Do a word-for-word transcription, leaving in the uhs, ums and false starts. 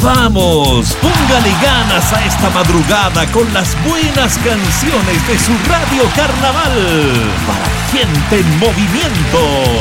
Vamos, póngale ganas a esta madrugada con las buenas canciones de su Radio Carnaval. Para gente en movimiento.